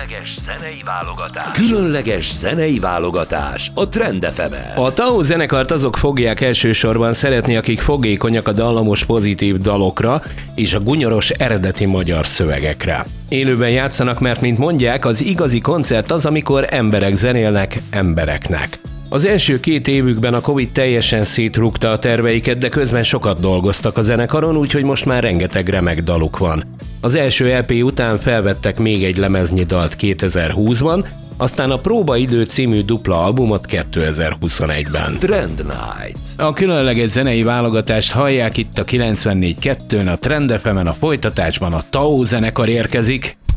Különleges zenei válogatás a Trend FM-en. A Tao zenekart azok fogják elsősorban szeretni, akik fogékonyak a dallamos pozitív dalokra és a gunyoros eredeti magyar szövegekre. Élőben játszanak, mert mint mondják, az igazi koncert az, amikor emberek zenélnek embereknek. Az első 2 évükben a Covid teljesen szétrúgta a terveiket, de közben sokat dolgoztak a zenekaron, úgyhogy most már rengeteg remek daluk van. Az első EP után felvettek még egy lemeznyi dalt 2020-ban, aztán a Próbaidő című dupla albumot 2021-ben. Trend Night. A különleges zenei válogatást hallják itt a 94.2-n, a Trend FM-en, a folytatásban a Tao zenekar érkezik.